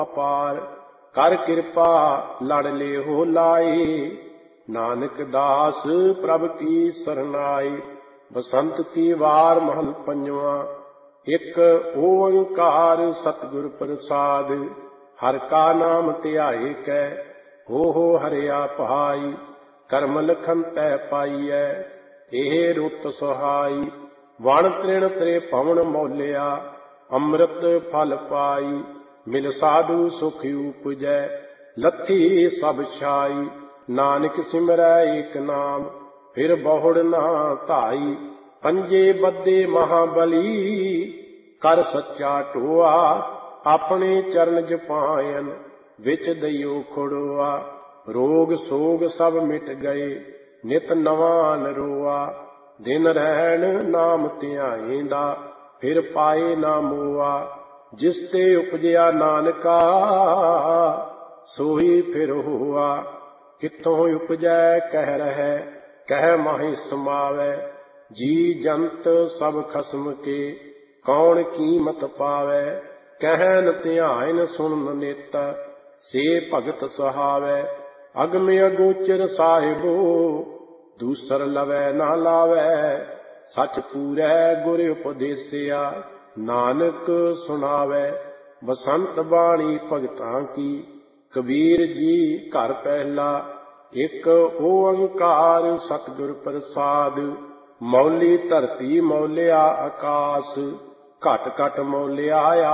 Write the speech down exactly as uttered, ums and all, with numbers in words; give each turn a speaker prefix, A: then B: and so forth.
A: ਅਪਾਰ। ਕਰ ਕਿਰਪਾ ਲੜ ਲਿਓ ਲਾਏ, ਨਾਨਕ ਦਾਸ ਪ੍ਰਭ ਕੀ ਸਰਨਾਏ। ਬਸੰਤ ਕੀ ਵਾਰ ਮਹਲ ਪੰਜਵਾ। ਇੱਕ ਓੰਕਾਰ ਸਤਿਗੁਰ ਪ੍ਰਸਾਦ। ਹਰ ਕਾ ਨਾਮ ਧਿਆਏ ਕੈ, ਹੋ ਹੋ ਹਰਿਆ ਭਾਈ। ਕਰਮ ਲਖਨ ਤੈ ਪਾਈਐ, ਇਹ ਰੁੱਤ ਸੁਹਾਈ। ਵਣ ਤ੍ਰਿਣ ਤ੍ਰੇ ਪਵਨ ਮੌਲਿਆ, ਅੰਮ੍ਰਿਤ ਫਲ ਪਾਈ। ਮਿਲ ਸਾਧੂ ਸੁਖ ਉਪਜੈ, ਲੱਥੀ ਸਭ ਛਾਈ। ਨਾਨਕ ਸਿਮਰੈ ਏਕ ਨਾਮ, ਫਿਰ ਬਹੁੜ ਨਾ ਧਾਈ। ਪੰਜੇ ਬੱਧੇ ਮਹਾਬਲੀ, ਕਰ ਸੱਚਾ ਢੋਆ। ਆਪਣੇ ਚਰਨ ਜਪਾਇਨ, ਵਿੱਚ ਦਈਓ ਖੜੋਆ। ਰੋਗ ਸੋਗ ਸਭ ਮਿਟ ਗਏ, ਨਿਤ ਨਵਾਂ ਨਰੋਆ। ਦਿਨ ਰਹਿਣ ਨਾਮ ਧਿਆਏਂਦਾ, ਫਿਰ ਪਾਏ ਨਾ ਮੋਆ। ਜਿਸ ਤੇ ਉਪਜਿਆ ਨਾਨਕਾ, ਸੋਈ ਫਿਰ ਹੋਆ। ਕਿੱਥੋਂ ਉਪਜੈ ਕਹਿ ਰਹਿ, ਕਹਿ ਮਾਹਿ ਸਮਾਵੈ। ਜੀ ਜੰਤ ਸਭ ਖਸਮ ਕੇ, ਕੌਣ ਕੀਮਤ ਪਾਵੈ। ਕਹਿਨ ਧਿਆਇਨ ਸੁਣਨ ਨਿਤ, ਸੇ ਭਗਤ ਸੁਹਾਵੈ। ਅਗਮ ਅਗੋਚਰ ਸਾਹਿਬੋ, ਦੂਸਰ ਲਵੈ ਨਾ ਲਾਵੈ। ਸਚ ਪੂਰੈ ਗੁਰ ਉਪਦੇਸਿਆ, ਨਾਨਕ ਸੁਣਾਵੈ। ਬਸੰਤ ਬਾਣੀ ਭਗਤਾਂ ਕੀ, ਕਬੀਰ ਜੀ ਘਰ ਪਹਿਲਾ। ਇੱਕ ਓੰਕਾਰ ਸਤਿਗੁਰ ਪ੍ਰਸਾਦ। ਮੌਲੀ ਧਰਤੀ ਮੌਲਿਆ ਆਕਾਸ, ਘਟ ਘਟ ਮੌਲਿਆ